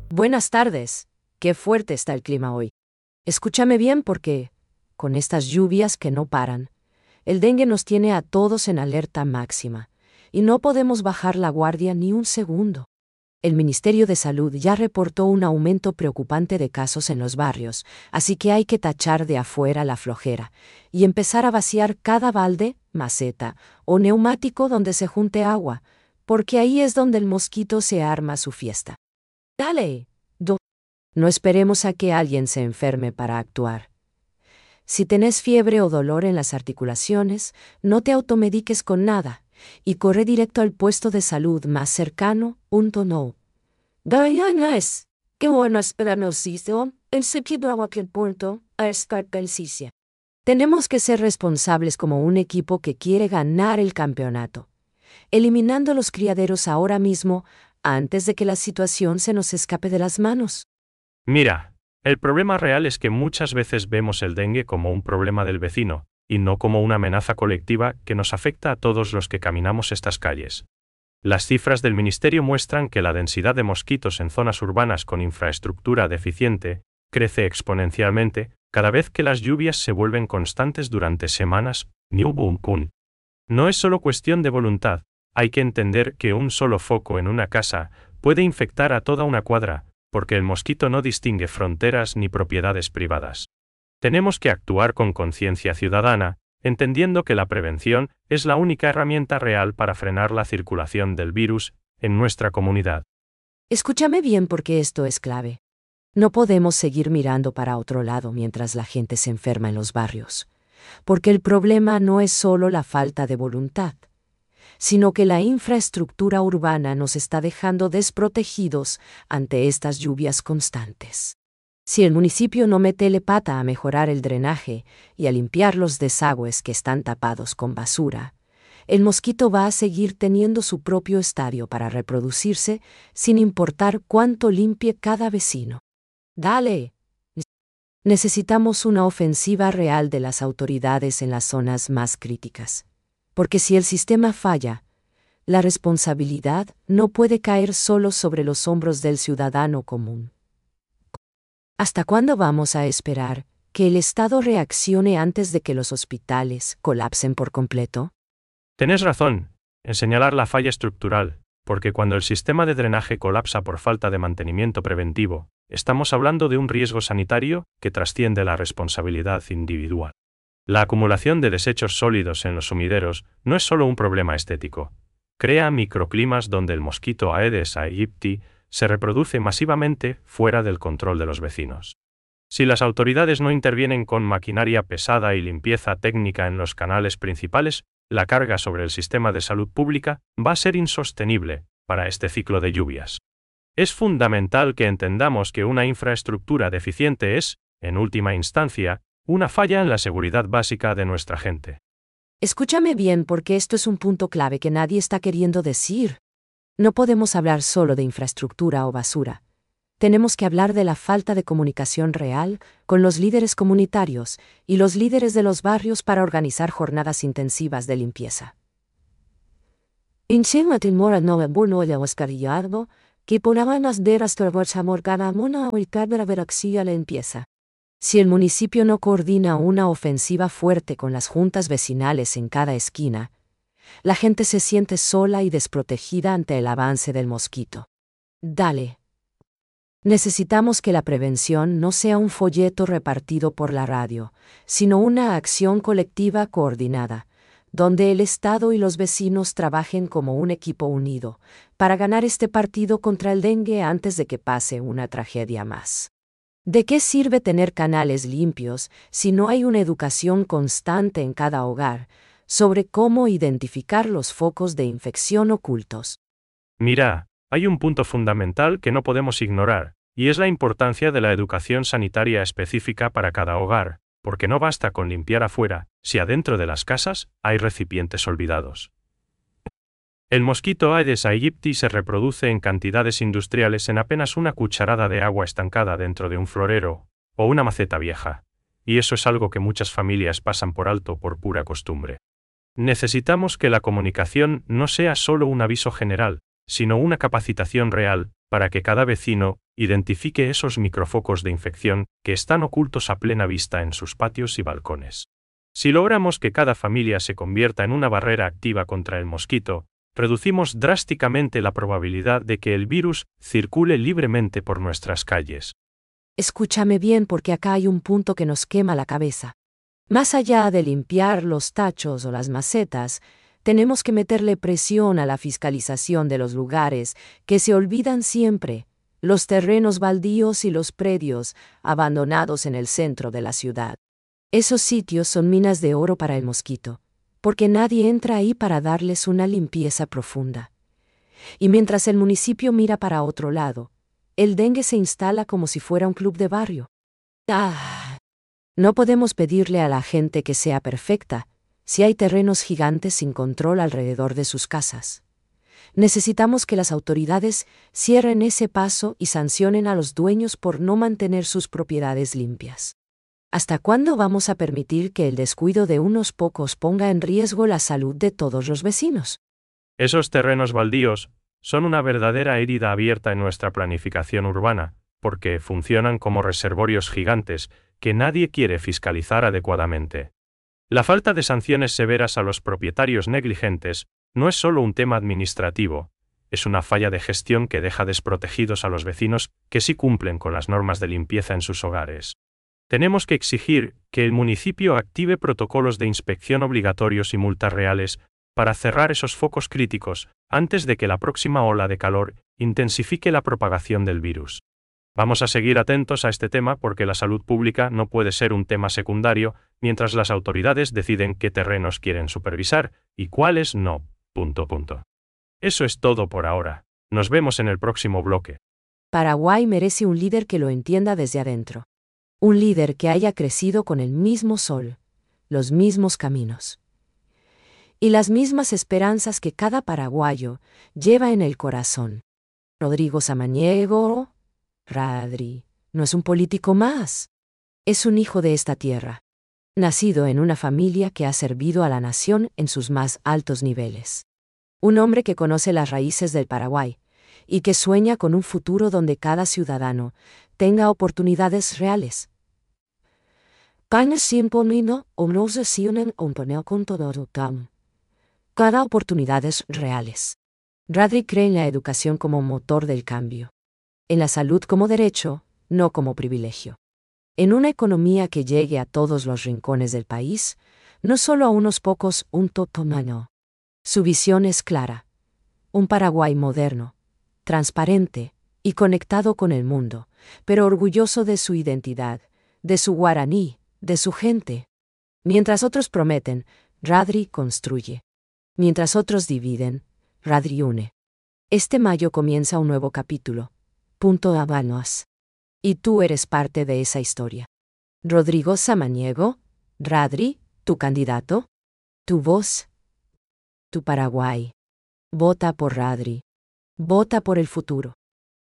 Buenas tardes. Qué fuerte está el clima hoy. Escúchame bien porque, con estas lluvias que no paran, el dengue nos tiene a todos en alerta máxima, y no podemos bajar la guardia ni un segundo. El Ministerio de Salud ya reportó un aumento preocupante de casos en los barrios, así que hay que tachar de afuera la flojera y empezar a vaciar cada balde, maceta o neumático donde se junte agua, porque ahí es donde el mosquito se arma su fiesta. Dale. No esperemos a que alguien se enferme para actuar. Si tenés fiebre o dolor en las articulaciones, no te automediques con nada y corre directo al puesto de salud más cercano. No. Nice. Qué bueno esperarnos, sitio. Enseguida a aquel punto, a escarpelcicia. Tenemos que ser responsables como un equipo que quiere ganar el campeonato, eliminando los criaderos ahora mismo antes de que la situación se nos escape de las manos. Mira, el problema real es que muchas veces vemos el dengue como un problema del vecino, y no como una amenaza colectiva que nos afecta a todos los que caminamos estas calles. Las cifras del Ministerio muestran que la densidad de mosquitos en zonas urbanas con infraestructura deficiente crece exponencialmente cada vez que las lluvias se vuelven constantes durante semanas. No es solo cuestión de voluntad, hay que entender que un solo foco en una casa puede infectar a toda una cuadra, porque el mosquito no distingue fronteras ni propiedades privadas. Tenemos que actuar con conciencia ciudadana, entendiendo que la prevención es la única herramienta real para frenar la circulación del virus en nuestra comunidad. Escúchame bien porque esto es clave. No podemos seguir mirando para otro lado mientras la gente se enferma en los barrios, porque el problema no es solo la falta de voluntad, sino que la infraestructura urbana nos está dejando desprotegidos ante estas lluvias constantes. Si el municipio no mete pata a mejorar el drenaje y a limpiar los desagües que están tapados con basura, el mosquito va a seguir teniendo su propio estadio para reproducirse sin importar cuánto limpie cada vecino. Dale. Necesitamos una ofensiva real de las autoridades en las zonas más críticas. Porque si el sistema falla, la responsabilidad no puede caer solo sobre los hombros del ciudadano común. ¿Hasta cuándo vamos a esperar que el Estado reaccione antes de que los hospitales colapsen por completo? Tenés razón en señalar la falla estructural, porque cuando el sistema de drenaje colapsa por falta de mantenimiento preventivo, estamos hablando de un riesgo sanitario que trasciende la responsabilidad individual. La acumulación de desechos sólidos en los sumideros no es solo un problema estético. Crea microclimas donde el mosquito Aedes aegypti se reproduce masivamente fuera del control de los vecinos. Si las autoridades no intervienen con maquinaria pesada y limpieza técnica en los canales principales, la carga sobre el sistema de salud pública va a ser insostenible para este ciclo de lluvias. Es fundamental que entendamos que una infraestructura deficiente es, en última instancia, una falla en la seguridad básica de nuestra gente. Escúchame bien porque esto es un punto clave que nadie está queriendo decir. No podemos hablar solo de infraestructura o basura. Tenemos que hablar de la falta de comunicación real con los líderes comunitarios y los líderes de los barrios para organizar jornadas intensivas de limpieza. Si el municipio no coordina una ofensiva fuerte con las juntas vecinales en cada esquina, la gente se siente sola y desprotegida ante el avance del mosquito. Dale. Necesitamos que la prevención no sea un folleto repartido por la radio, sino una acción colectiva coordinada, donde el Estado y los vecinos trabajen como un equipo unido para ganar este partido contra el dengue antes de que pase una tragedia más. ¿De qué sirve tener canales limpios si no hay una educación constante en cada hogar sobre cómo identificar los focos de infección ocultos? Mira, hay un punto fundamental que no podemos ignorar, y es la importancia de la educación sanitaria específica para cada hogar, porque no basta con limpiar afuera, si adentro de las casas hay recipientes olvidados. El mosquito Aedes aegypti se reproduce en cantidades industriales en apenas una cucharada de agua estancada dentro de un florero o una maceta vieja, y eso es algo que muchas familias pasan por alto por pura costumbre. Necesitamos que la comunicación no sea solo un aviso general, sino una capacitación real, para que cada vecino identifique esos microfocos de infección que están ocultos a plena vista en sus patios y balcones. Si logramos que cada familia se convierta en una barrera activa contra el mosquito, reducimos drásticamente la probabilidad de que el virus circule libremente por nuestras calles. Escúchame bien porque acá hay un punto que nos quema la cabeza. Más allá de limpiar los tachos o las macetas, tenemos que meterle presión a la fiscalización de los lugares que se olvidan siempre, los terrenos baldíos y los predios abandonados en el centro de la ciudad. Esos sitios son minas de oro para el mosquito, porque nadie entra ahí para darles una limpieza profunda. Y mientras el municipio mira para otro lado, el dengue se instala como si fuera un club de barrio. No podemos pedirle a la gente que sea perfecta si hay terrenos gigantes sin control alrededor de sus casas. Necesitamos que las autoridades cierren ese paso y sancionen a los dueños por no mantener sus propiedades limpias. ¿Hasta cuándo vamos a permitir que el descuido de unos pocos ponga en riesgo la salud de todos los vecinos? Esos terrenos baldíos son una verdadera herida abierta en nuestra planificación urbana, porque funcionan como reservorios gigantes que nadie quiere fiscalizar adecuadamente. La falta de sanciones severas a los propietarios negligentes no es solo un tema administrativo, es una falla de gestión que deja desprotegidos a los vecinos que sí cumplen con las normas de limpieza en sus hogares. Tenemos que exigir que el municipio active protocolos de inspección obligatorios y multas reales para cerrar esos focos críticos antes de que la próxima ola de calor intensifique la propagación del virus. Vamos a seguir atentos a este tema porque la salud pública no puede ser un tema secundario mientras las autoridades deciden qué terrenos quieren supervisar y cuáles no. Eso es todo por ahora. Nos vemos en el próximo bloque. Paraguay merece un líder que lo entienda desde adentro. Un líder que haya crecido con el mismo sol, los mismos caminos y las mismas esperanzas que cada paraguayo lleva en el corazón. Rodrigo Samaniego, Radri, no es un político más. Es un hijo de esta tierra, nacido en una familia que ha servido a la nación en sus más altos niveles. Un hombre que conoce las raíces del Paraguay y que sueña con un futuro donde cada ciudadano tenga oportunidades reales. Cada oportunidades reales. Radri cree en la educación como motor del cambio. En la salud como derecho, no como privilegio. En una economía que llegue a todos los rincones del país, no solo a unos pocos, un totomano. Su visión es clara. Un Paraguay moderno, transparente y conectado con el mundo, pero orgulloso de su identidad, de su guaraní, de su gente. Mientras otros prometen, Radri construye. Mientras otros dividen, Radri une. Este mayo comienza un nuevo capítulo. Habanos. Y tú eres parte de esa historia. Rodrigo Samaniego, Radri, tu candidato, tu voz, tu Paraguay. Vota por Radri. Vota por el futuro.